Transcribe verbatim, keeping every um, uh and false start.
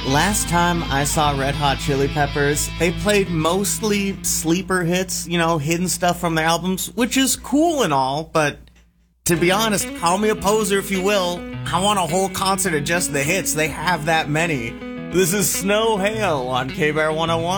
Last time I saw Red Hot Chili Peppers, they played mostly sleeper hits, you know, hidden stuff from their albums, which is cool and all, but to be honest, call me a poser if you will, I want a whole concert of just the hits. They have that many. This is Snow Hail on K-Bear one oh one.